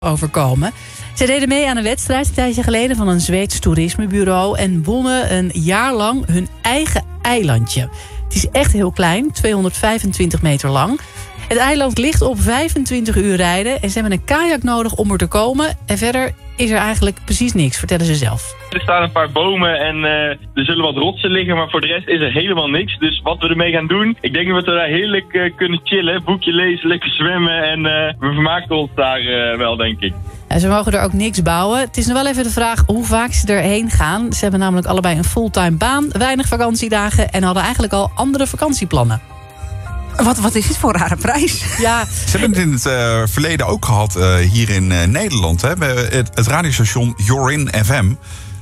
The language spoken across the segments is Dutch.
overkomen. Zij deden mee aan een wedstrijd een tijdje geleden van een Zweeds toerismebureau en wonnen een jaar lang hun eigen eilandje. Het is echt heel klein, 225 meter lang. Het eiland ligt op 25 uur rijden en ze hebben een kajak nodig om er te komen. En verder is er eigenlijk precies niks, vertellen ze zelf. Er staan een paar bomen en er zullen wat rotsen liggen, maar voor de rest is er helemaal niks. Dus wat we ermee gaan doen, ik denk dat we daar heerlijk kunnen chillen, boekje lezen, lekker zwemmen en we vermaken ons daar wel, denk ik. Ja, ze mogen er ook niks bouwen. Het is nog wel even de vraag hoe vaak ze erheen gaan. Ze hebben namelijk allebei een fulltime baan, weinig vakantiedagen en hadden eigenlijk al andere vakantieplannen. Wat is dit voor een rare prijs? Ja. Ze hebben het in het verleden ook gehad hier in Nederland. Hè. Het radiostation Jorin FM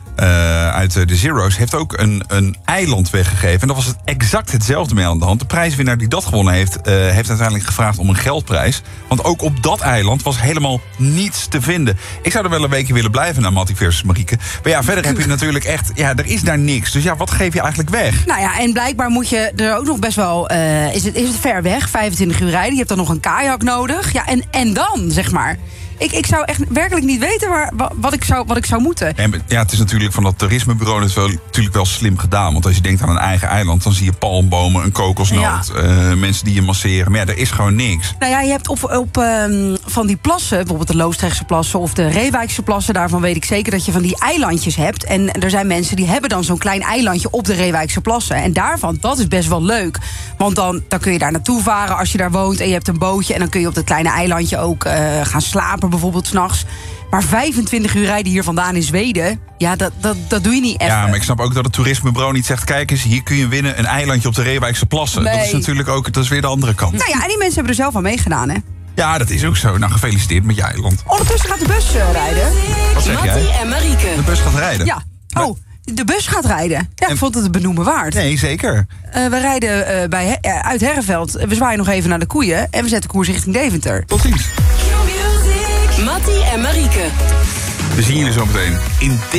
uit de Zero's heeft ook een eiland weggegeven. En dat was het exact hetzelfde mee aan de hand. De prijswinnaar die dat gewonnen heeft uiteindelijk gevraagd om een geldprijs. Want ook op dat eiland was helemaal niets te vinden. Ik zou er wel een weekje willen blijven naar Mattie versus Marieke. Maar ja, verder heb je natuurlijk echt... Ja, er is daar niks. Dus ja, wat geef je eigenlijk weg? Nou ja, en blijkbaar moet je er ook nog best wel... Is het ver weg, 25 uur rijden. Je hebt dan nog een kajak nodig. Ja, en dan, zeg maar... Ik zou echt werkelijk niet weten wat ik zou moeten. Ja, het is natuurlijk van dat toerismebureau natuurlijk wel slim gedaan. Want als je denkt aan een eigen eiland, dan zie je palmbomen, een kokosnoot, mensen die je masseren. Maar ja, er is gewoon niks. Nou ja, je hebt op van die plassen, bijvoorbeeld de Loosdrechtse plassen of de Reewijkse plassen, daarvan weet ik zeker dat je van die eilandjes hebt. En er zijn mensen die hebben dan zo'n klein eilandje op de Reewijkse plassen. En daarvan, dat is best wel leuk. Want dan kun je daar naartoe varen als je daar woont en je hebt een bootje. En dan kun je op dat kleine eilandje ook gaan slapen, bijvoorbeeld 's nachts. Maar 25 uur rijden hier vandaan in Zweden, ja, dat doe je niet echt. Ja, maar ik snap ook dat het toerismebureau niet zegt... kijk eens, hier kun je winnen een eilandje op de Reewijkse plassen. Nee. Dat is natuurlijk ook, dat is weer de andere kant. Nou ja, en die mensen hebben er zelf aan meegedaan, hè? Ja, dat is ook zo. Nou, gefeliciteerd met je eiland. Ondertussen gaat de bus rijden. Wat zeg jij? Mattie en Marieke. De bus gaat rijden? Ja. Oh, de bus gaat rijden. Ja, ik vond het benoemen waard. Nee, zeker. We rijden uit Herreveld. We zwaaien nog even naar de koeien. En we zetten koers richting Deventer. Tot ziens. Mattie en Marieke. We zien jullie zo meteen in